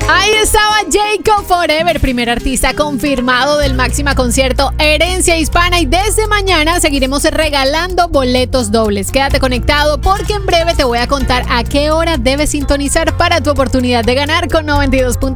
Ahí estaba Jacob Forever, primer artista confirmado del Máxima Concierto Herencia Hispana, y desde mañana seguiremos regalando boletos dobles. Quédate conectado porque en breve te voy a contar a qué hora debes sintonizar para tu oportunidad de ganar con 92.5.